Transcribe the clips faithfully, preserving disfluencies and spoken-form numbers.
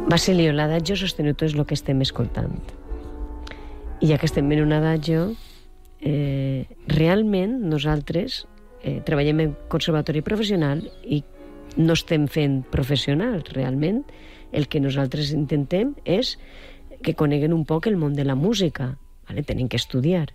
Basilio, l'adagio sostenuto és el que estem escoltant. I ja que estem en un adagio, eh, realment nosaltres eh, treballem en conservatori professional i no estem fent professionals. Realment el que nosaltres intentem és que coneguen un poc el món de la música. Vale? Tenen que estudiar.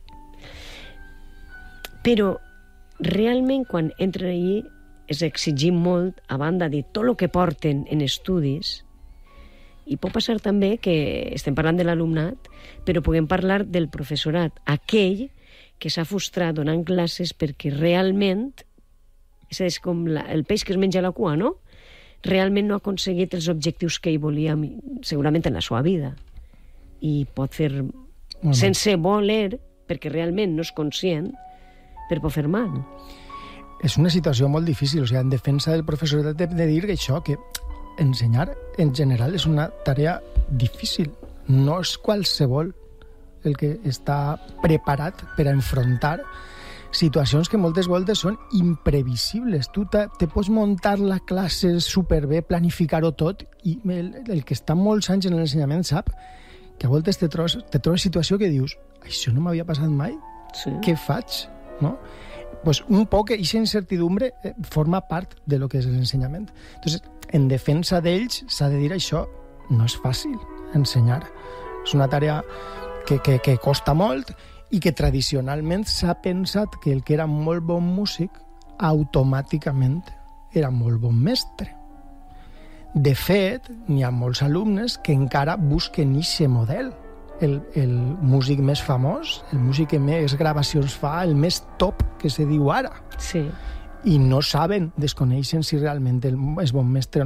Però realment quan entren allí és exigir molt, a banda de tot el que porten en estudis. I pot passar també que estem parlant de l'alumnat, però puguem parlar del professorat, aquell que s'ha frustrat donant classes perquè realment, és com la, el peix que es menja la cua, no? Realment no ha aconseguit els objectius que ell volia, segurament en la seva vida. I pot fer, bueno, sense voler, perquè realment no és conscient, però pot fer mal. És una situació molt difícil, o sigui, en defensa del professorat de, de dir que això, que ensenyar en general és una tarea difícil. No és qualsevol el que està preparat per a enfrontar situacions que moltes voltes són imprevisibles. Tu te, te pots muntar la classe superbé, planificar-ho tot, i el, el que està molts anys en l'ensenyament sap que a voltes te trobes, te trobes situació que dius, això no m'havia passat mai, sí. Què faig? No? Pues un poc aquesta incertidumbre forma part de lo que és l'ensenyament. Entonces, en defensa d'ells s'ha de dir això, no és fàcil ensenyar. És una tarea que, que, que costa molt i que tradicionalment s'ha pensat que el que era molt bon músic automàticament era molt bon mestre. De fet, n'hi ha molts alumnes que encara busquen aquest model. El, el músic més famós, el músic que més gravacions fa, el més top que se diu ara. Sí. I no saben, desconeixen si realment és bon mestre o no.